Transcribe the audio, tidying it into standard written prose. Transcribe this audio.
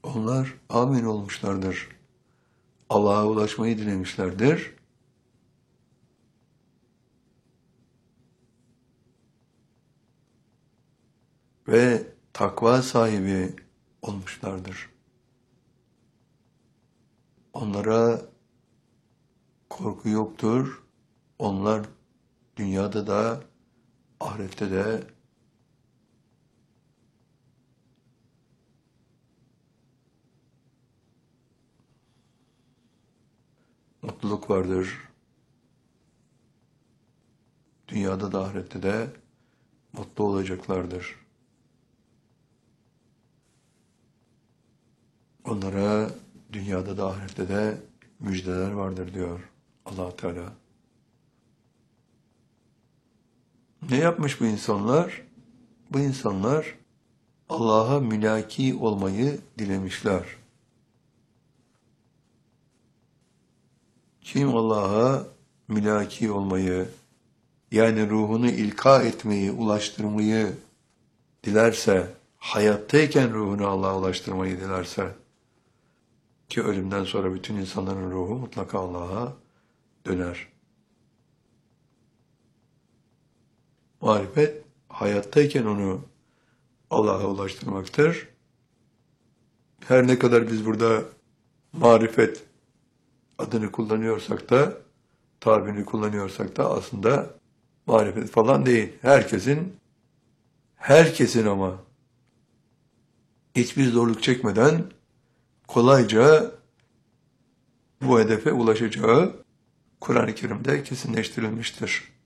Onlar amin olmuşlardır. Allah'a ulaşmayı dilemişlerdir. Ve takva sahibi olmuşlardır. Onlara korku yoktur. Onlar dünyada da ahirette de mutluluk vardır. Dünyada da ahirette de mutlu olacaklardır. Onlara dünyada da ahirette de müjdeler vardır diyor Allah Teala. Ne yapmış bu insanlar? Bu insanlar Allah'a mülaki olmayı dilemişler. Kim Allah'a mülaki olmayı, yani ruhunu ilka etmeyi, ulaştırmayı dilerse, hayattayken ruhunu Allah'a ulaştırmayı dilerse, ki ölümden sonra bütün insanların ruhu mutlaka Allah'a döner. Marifet, hayattayken onu Allah'a ulaştırmaktır. Her ne kadar biz burada marifet adını kullanıyorsak da, tabirini kullanıyorsak da aslında marifet falan değil. Herkesin ama hiçbir zorluk çekmeden kolayca bu hedefe ulaşacağı Kur'an-ı Kerim'de kesinleştirilmiştir.